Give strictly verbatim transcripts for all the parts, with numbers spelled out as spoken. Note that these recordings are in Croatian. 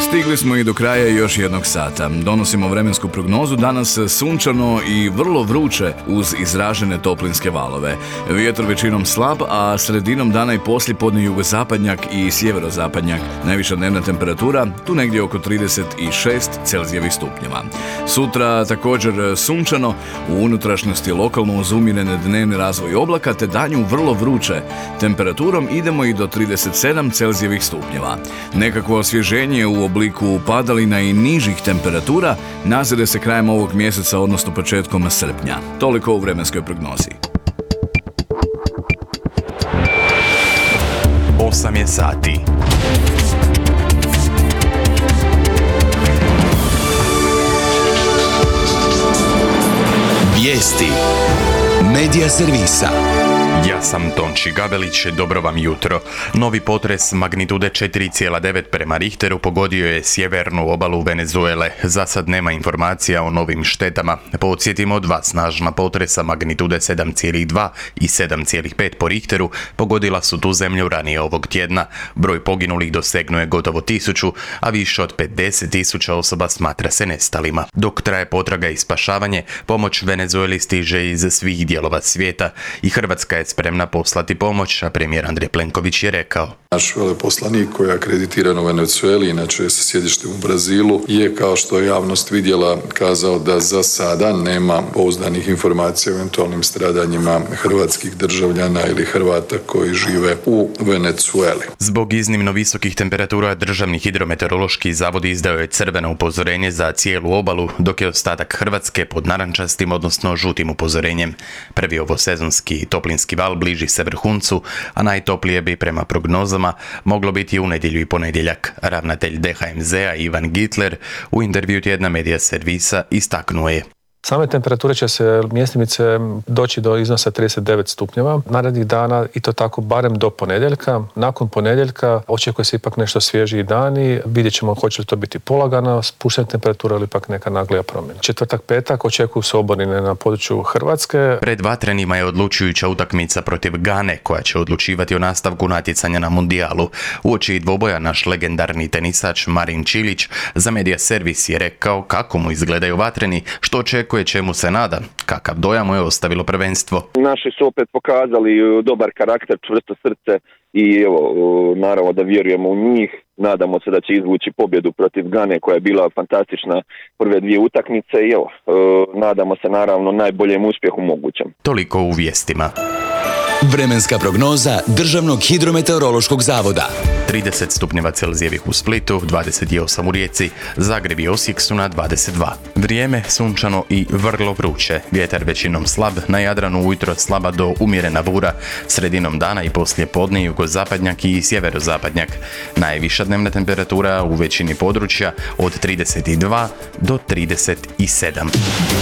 Stigli smo i do kraja još jednog sata. Donosimo vremensku prognozu, danas sunčano i vrlo vruće uz izražene toplinske valove. Vjetar većinom slab, a sredinom dana i poslijepodne jugozapadnjak i sjeverozapadnjak. Najviša dnevna temperatura tu negdje oko trideset šest Celzijevih stupnjeva. Sutra također sunčano, u unutrašnjosti lokalno uz umjerene dnevni razvoj oblaka te danju vrlo vruće. Temperaturom idemo i do trideset sedam Celzijevih stupnjeva. Nekakvo osvježenje u obliku padalina i nižih temperatura nazire se krajem ovog mjeseca, odnosno početkom srpnja. Toliko u vremenskoj prognozi. osam je sati. Vijesti Medija servisa. Ja sam Tonči Gabelić, dobro vam jutro. Novi potres magnitude četiri zarez devet prema Richteru pogodio je sjevernu obalu Venezuele. Za sad nema informacija o novim štetama. Podsjetimo, dva snažna potresa magnitude sedam zarez dva i sedam zarez pet po Richteru pogodila su tu zemlju ranije ovog tjedna. Broj poginulih dosegnuo je gotovo tisuću, a više od pedeset tisuća osoba smatra se nestalima. Dok traje potraga i spašavanje, pomoć Venezueli stiže iz svih dijelova svijeta i Hrvatska je spremna poslati pomoć, a premijer Andrej Plenković je rekao: Naš veleposlanik koji je akreditiran u Venezueli, inače je sa sjedištem u Brazilu, je, kao što je javnost vidjela, kazao da za sada nema pouzdanih informacija o eventualnim stradanjima hrvatskih državljana ili Hrvata koji žive u Venezueli. Zbog iznimno visokih temperatura Državni hidrometeorološki zavod izdao je crveno upozorenje za cijelu obalu, dok je ostatak Hrvatske pod narančastim, odnosno žutim upozorenjem. Prvi ovosezonski toplinski val bliži se vrhuncu, a najtoplije bi prema prognozama moglo biti u nedjelju i ponedjeljak. Ravnatelj D H M Z-a Ivan Gitler u intervju tjedna Medija servisa istaknuo je: Same temperature će se mjestimice doći do iznosa trideset devet stupnjeva narednih dana, i to tako barem do ponedjeljka. Nakon ponedjeljka očekuje se ipak nešto svježiji dani. Vidjet ćemo hoće li to biti polagana spuštena temperatura ili ipak neka naglija promjena. Četvrtak, petak očekuju se oborine na području Hrvatske. Pred vatrenima je odlučujuća utakmica protiv Gane, koja će odlučivati o nastavku natjecanja na mundijalu. Uoči dvoboja naš legendarni tenisač Marin Čilić za Medija servis je rekao kako mu izgledaju vatreni, što očekuje, čemu se nada, kakav dojam mu je ostavilo prvenstvo. Naši su opet pokazali dobar karakter, čvrsto srce i evo, naravno da vjerujemo u njih. Nadamo se da će izvući pobjedu protiv Gane, koja je bila fantastična prve dvije utakmice i evo, nadamo se naravno najboljem uspjehu mogućem. Toliko u vijestima. Vremenska prognoza Državnog hidrometeorološkog zavoda. trideset stupnjeva Celzijevih u Splitu, dvadeset osam u Rijeci, Zagreb i Osijek su na dvadeset dva. Vrijeme sunčano i vrlo vruće. Vjetar većinom slab, na Jadranu ujutro slaba do umjerena bura, sredinom dana i poslije podne jugozapadnjak i sjeverozapadnjak. Najviša dnevna temperatura u većini područja od trideset dva do trideset sedam.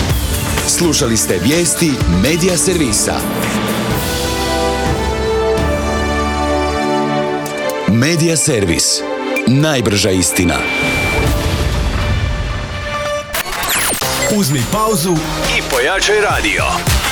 Slušali ste vijesti Medija servisa. Medija servis. Najbrža istina. Uzmi pauzu i pojačaj radio.